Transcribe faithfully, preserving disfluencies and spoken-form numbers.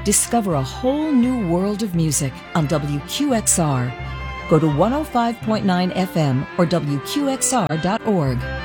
Discover a whole new world of music on W Q X R. Go to one oh five point nine F M or W Q X R dot org.